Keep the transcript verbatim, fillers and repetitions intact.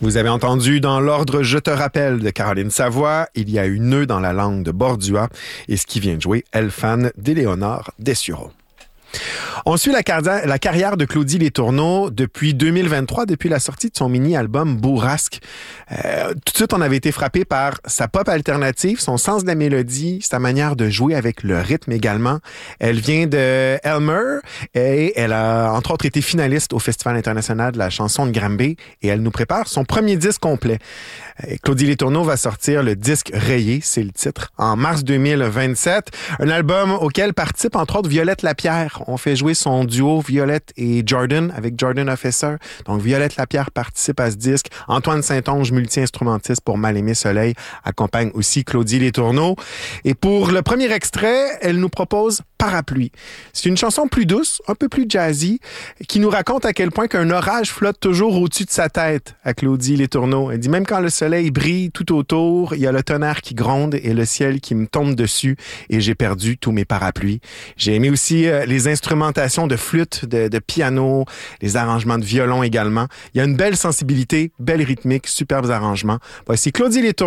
Vous avez entendu dans l'ordre Je te rappelle de Caroline Savoie, il y a eu nœud dans la langue de Bordua et ce qui vient de jouer Elfan d'Éléonore Dessureau. On suit la, car- la carrière de Claudie Les Tourneaux depuis deux mille vingt-trois, depuis la sortie de son mini-album Bourrasque. Euh, tout de suite, on avait été frappé par sa pop alternative, son sens de la mélodie, sa manière de jouer avec le rythme également. Elle vient de Elmer et elle a entre autres été finaliste au Festival international de la chanson de Granby et elle nous prépare son premier disque complet. Et Claudie Les Tourneaux va sortir le disque Rayé, c'est le titre, en mars deux mille vingt-sept. Un album auquel participe entre autres Violette Lapierre. On fait jouer son duo Violette et Jordan avec Jordan Officer. Donc Violette Lapierre participe à ce disque. Antoine Saint-Onge, multi-instrumentiste pour Mal-Aimé Soleil, accompagne aussi Claudie Les Tourneaux. Et pour le premier extrait, elle nous propose Parapluie. C'est une chanson plus douce, un peu plus jazzy, qui nous raconte à quel point qu'un orage flotte toujours au-dessus de sa tête à Claudie Les Tourneaux. Elle dit même quand le soleil brille tout autour, il y a le tonnerre qui gronde et le ciel qui me tombe dessus et j'ai perdu tous mes parapluies. J'ai aimé aussi euh, les instrumentations de flûte, de, de piano, les arrangements de violon également. Il y a une belle sensibilité, belle rythmique, superbes arrangements. Voici Claudie Les Tourneaux.